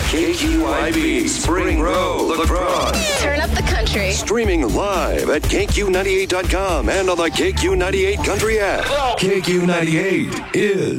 KQIB Spring Row, La Crosse. Turn up the country. Streaming live at KQ98.com and on the KQ98 Country app. KQ98 is